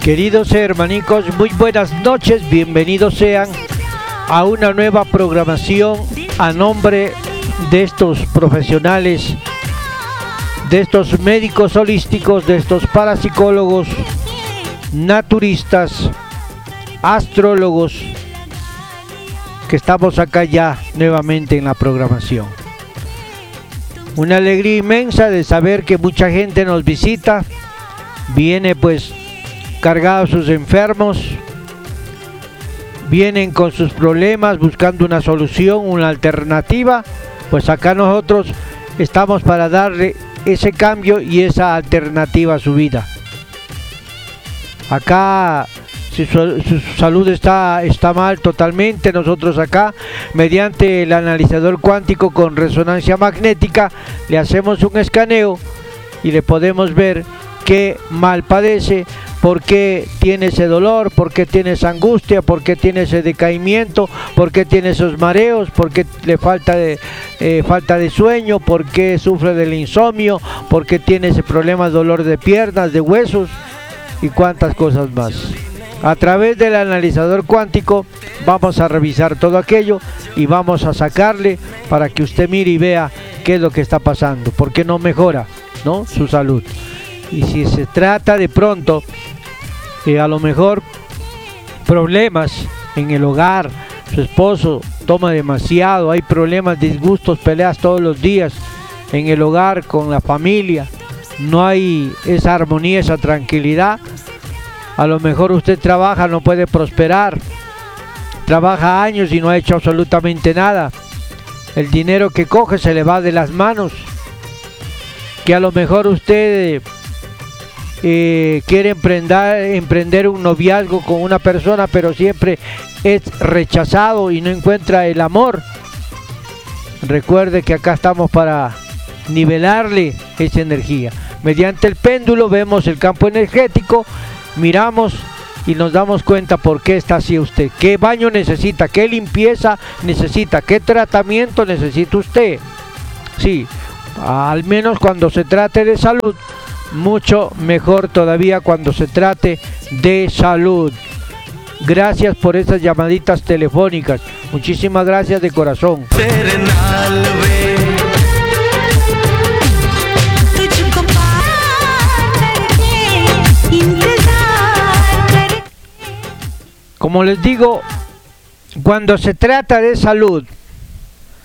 Queridos hermanicos, muy buenas noches, bienvenidos sean a una nueva programación a nombre de estos profesionales, de estos médicos holísticos, de estos parapsicólogos, naturistas, astrólogos, que estamos acá ya nuevamente en la programación. Una alegría inmensa de saber que mucha gente nos visita, viene pues cargados sus enfermos, vienen con sus problemas buscando una solución, una alternativa. Pues acá nosotros estamos para darle ese cambio y esa alternativa a su vida. Acá si su salud está mal totalmente, nosotros acá mediante el analizador cuántico con resonancia magnética le hacemos un escaneo y le podemos ver qué mal padece, por qué tiene ese dolor, por qué tiene esa angustia, por qué tiene ese decaimiento, por qué tiene esos mareos, por qué le falta de sueño, por qué sufre del insomnio, por qué tiene ese problema de dolor de piernas, de huesos y cuantas cosas más. A través del analizador cuántico vamos a revisar todo aquello y vamos a sacarle para que usted mire y vea qué es lo que está pasando, por qué no mejora, ¿no?, su salud. Y si se trata de pronto, a lo mejor problemas en el hogar, su esposo toma demasiado, hay problemas, disgustos, peleas todos los días en el hogar, con la familia, no hay esa armonía, esa tranquilidad. A lo mejor usted trabaja, no puede prosperar, trabaja años y no ha hecho absolutamente nada. El dinero que coge se le va de las manos. Que a lo mejor usted quiere emprender un noviazgo con una persona, pero siempre es rechazado y no encuentra el amor. Recuerde que acá estamos para nivelarle esa energía. Mediante el péndulo vemos el campo energético, miramos y nos damos cuenta por qué está así usted, qué baño necesita, qué limpieza necesita, qué tratamiento necesita usted. Sí, al menos cuando se trate de salud, mucho mejor todavía cuando se trate de salud. Gracias por esas llamaditas telefónicas, muchísimas gracias de corazón. Como les digo, cuando se trata de salud,